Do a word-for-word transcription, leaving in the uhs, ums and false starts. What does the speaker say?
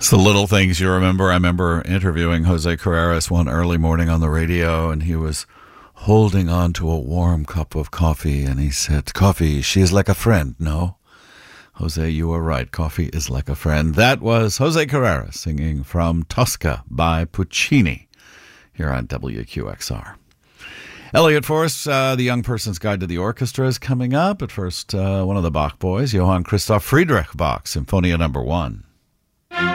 It's the little things you remember. I remember interviewing Jose Carreras one early morning on the radio, and he was holding on to a warm cup of coffee, and he said, "Coffee, she is like a friend, no?" Jose, you were right. Coffee is like a friend. That was Jose Carreras singing from Tosca by Puccini here on W Q X R. Elliot Force, uh, The Young Person's Guide to the Orchestra is coming up. But first, uh, one of the Bach boys, Johann Christoph Friedrich Bach, Symphonia Number One.